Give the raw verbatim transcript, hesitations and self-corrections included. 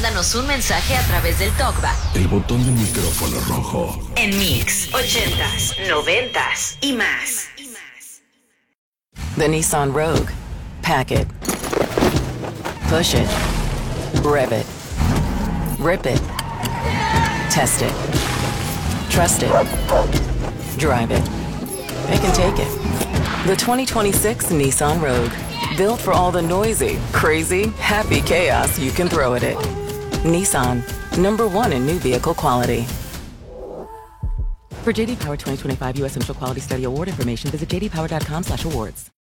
mándanos un mensaje a través del TalkBack. El botón del micrófono rojo. En Mix, ochentas, noventas y más. The Nissan Rogue. Pack it. Push it. Rev it. Rip it. Test it. Trust it. Drive it. They can take it. The twenty twenty-six Nissan Rogue. Built for all the noisy, crazy, happy chaos you can throw at it. Nissan. Number one in new vehicle quality. For J D Power twenty twenty-five U S Initial Quality Study Award information, visit j d power dot com slash awards.